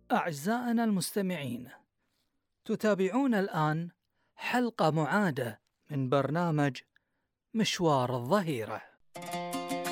أعزائنا المستمعين، تتابعون الآن حلقة معادة من برنامج مشوار الظهيرة.